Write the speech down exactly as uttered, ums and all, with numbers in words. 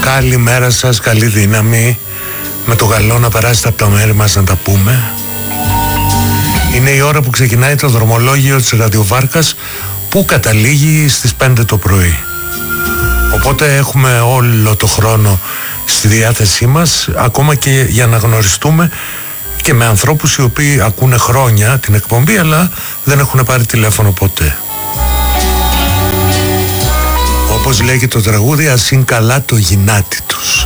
Καλημέρα σας, καλή δύναμη. Με το καλό να περάσετε από τα μέρη μας να τα πούμε. Είναι η ώρα που ξεκινάει το δρομολόγιο της ραδιοβάρκας, που καταλήγει στις πέντε το πρωί. Οπότε έχουμε όλο το χρόνο στη διάθεσή μας, ακόμα και για να γνωριστούμε και με ανθρώπους οι οποίοι ακούνε χρόνια την εκπομπή, αλλά δεν έχουν πάρει τηλέφωνο ποτέ. Όπως λέει και το τραγούδι, ας είναι καλά το γυνάτι τους.